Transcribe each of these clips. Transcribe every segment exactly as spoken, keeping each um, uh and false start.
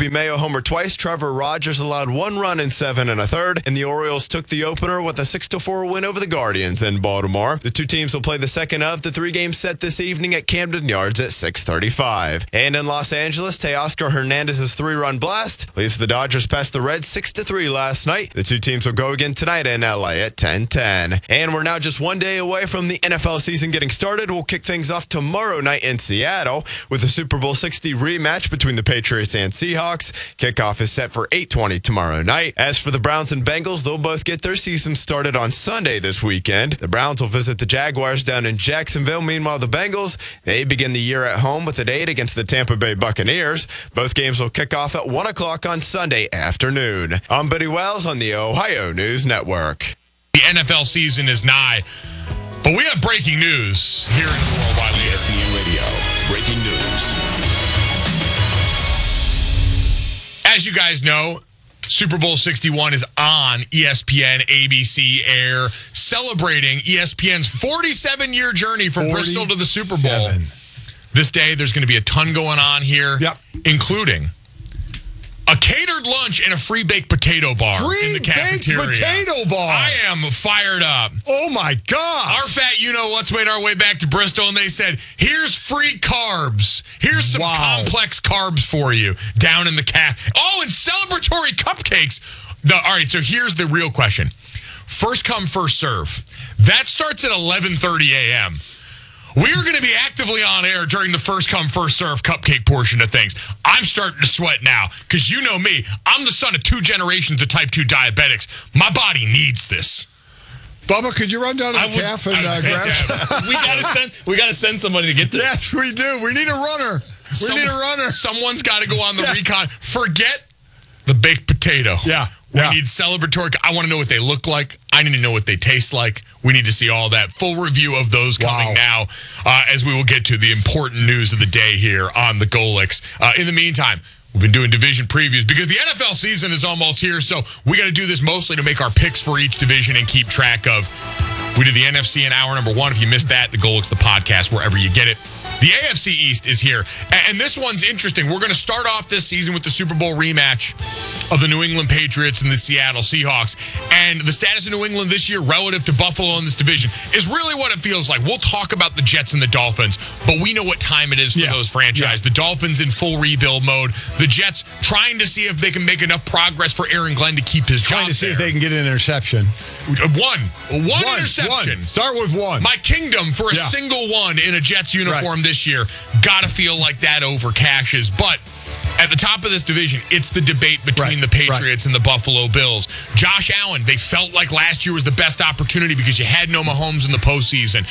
Kobe Mayo homered twice. Trevor Rogers allowed one run in seven and a third. And the Orioles took the opener with a six to four win over the Guardians in Baltimore. The two teams will play the second of the three-game set this evening at Camden Yards at six thirty-five. And in Los Angeles, Teoscar Hernandez's three-run blast leaves the Dodgers past the Reds six to three last night. The two teams will go again tonight in L A at ten ten. And we're now just one day away from the N F L season getting started. We'll kick things off tomorrow night in Seattle with the Super Bowl sixty rematch between the Patriots and Seahawks. Kickoff is set for eight twenty tomorrow night. As for the Browns and Bengals, they'll both get their season started on Sunday this weekend. The Browns will visit the Jaguars down in Jacksonville. Meanwhile, the Bengals, they begin the year at home with a date against the Tampa Bay Buccaneers. Both games will kick off at one o'clock on Sunday afternoon. I'm Buddy Wells on the Ohio News Network. The N F L season is nigh, but we have breaking news here in the Worldwide League. E S P N Radio, breaking news. As you guys know, Super Bowl sixty-one is on E S P N, A B C, Air, celebrating E S P N's forty-seven-year journey from Bristol to the Super Bowl. This day, there's going to be a ton going on here, yep. including a catered lunch and a free baked potato bar free in the cafeteria. Free baked potato bar. I am fired up. Oh, my God. Our fat you-know-what's made our way back to Bristol, and they said, here's free carbs. Here's some wow. complex carbs for you down in the caf. Oh, and celebratory cupcakes. The, all right, so here's the real question. First come, first serve. That starts at eleven thirty a.m. We're going to be actively on air during the first come, first serve cupcake portion of things. I'm starting to sweat now because you know me. I'm the son of two generations of type two diabetics. My body needs this. Bubba, could you run down to the would, calf and uh, grab some? we gotta send. We gotta send somebody to get this. Yes, we do. We need a runner. We Some, need a runner. Someone's got to go on the yeah. recon. Forget the baked potato. Yeah. We yeah. need celebratory. I want to know what they look like. I need to know what they taste like. We need to see all that. Full review of those coming wow. now uh, as we will get to the important news of the day here on the Golix. Uh, in the meantime, we've been doing division previews because the N F L season is almost here, so we got to do this mostly to make our picks for each division and keep track of. We did the N F C in hour number one. If you missed that, the Golix, the podcast, wherever you get it. The A F C East is here, and this one's interesting. We're going to start off this season with the Super Bowl rematch of the New England Patriots and the Seattle Seahawks. And the status of New England this year relative to Buffalo in this division is really what it feels like. We'll talk about the Jets and the Dolphins, but we know what time it is for yeah. those franchises. Yeah. The Dolphins in full rebuild mode. The Jets trying to see if they can make enough progress for Aaron Glenn to keep his trying job to see there. if they can get an interception. One. One, one interception. One. Start with one. My kingdom for a yeah. single one in a Jets uniform right. this year. Got to feel like that over cashes. But at the top of this division, it's the debate between right. the Patriots right. and the Buffalo Bills. Josh Allen, they felt like last year was the best opportunity because you had no Mahomes in the postseason.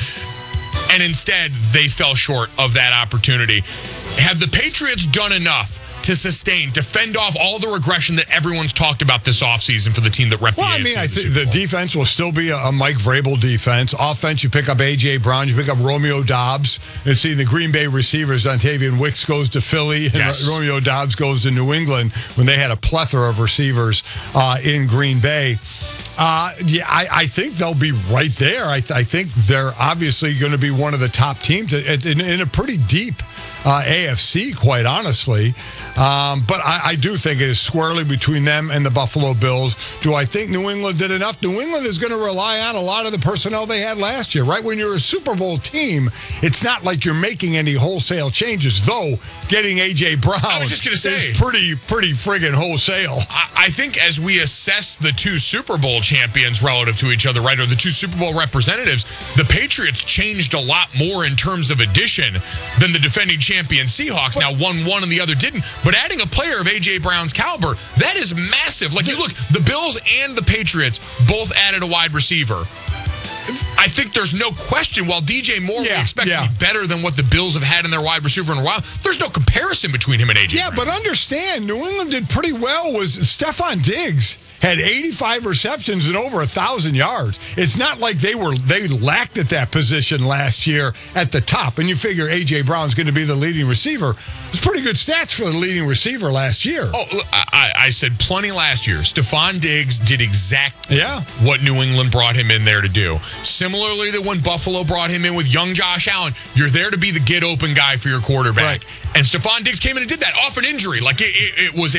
And instead, they fell short of that opportunity. Have the Patriots done enough to sustain, to fend off all the regression that everyone's talked about this offseason for the team that rep well, the I A F C mean, I think the the defense will still be a, a Mike Vrabel defense. Offense, you pick up A J. Brown, you pick up Romeo Doubs, and see the Green Bay receivers. Dontavian Wicks goes to Philly, and yes. Romeo Doubs goes to New England when they had a plethora of receivers uh, in Green Bay. Uh, yeah, I, I think they'll be right there. I, th- I think they're obviously going to be one of the top teams in, in a pretty deep uh, A F C, quite honestly. Um, but I, I do think it is squarely between them and the Buffalo Bills. Do I think New England did enough? New England is going to rely on a lot of the personnel they had last year, right? When you're a Super Bowl team, it's not like you're making any wholesale changes, though getting A J. Brown I was just gonna say, is pretty, pretty friggin' wholesale. I, I think as we assess the two Super Bowl champions relative to each other, right, or the two Super Bowl representatives, the Patriots changed a lot more in terms of addition than the defending champion Seahawks. Now, one won and the other didn't. But adding a player of A J. Brown's caliber, that is massive. Like, you look, the Bills and the Patriots both added a wide receiver. I think there's no question, while D J Moore yeah, we expect yeah. to be better than what the Bills have had in their wide receiver in a while, there's no comparison between him and A J. Yeah, Brown. but understand, New England did pretty well. Was Stephon Diggs had eighty-five receptions and over one thousand yards. It's not like they were they lacked at that position last year at the top. And you figure A J. Brown's going to be the leading receiver. It's pretty good stats for the leading receiver last year. Oh, I, I said plenty last year. Stephon Diggs did exactly yeah. what New England brought him in there to do. Similarly to when Buffalo brought him in with young Josh Allen, you're there to be the get-open guy for your quarterback. Right. And Stephon Diggs came in and did that off an injury. Like, it, it, it was a